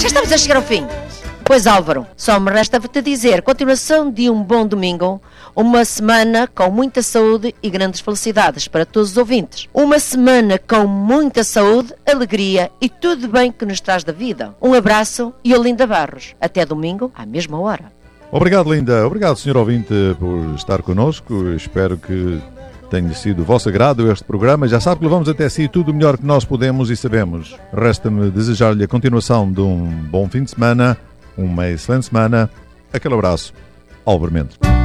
estamos a chegar ao fim. Pois Álvaro, só me resta-te dizer, continuação de um bom domingo, uma semana com muita saúde e grandes felicidades para todos os ouvintes. Uma semana com muita saúde, alegria e tudo bem que nos traz da vida. Um abraço e Olinda Barros. Até domingo, à mesma hora. Obrigado, Linda. Obrigado, senhor ouvinte, por estar connosco. Espero que tenha sido do vosso agrado este programa. Já sabe que levamos até si tudo o melhor que nós podemos e sabemos. Resta-me desejar-lhe a continuação de um bom fim de semana, uma excelente semana. Aquele abraço. Álvaro Mendes.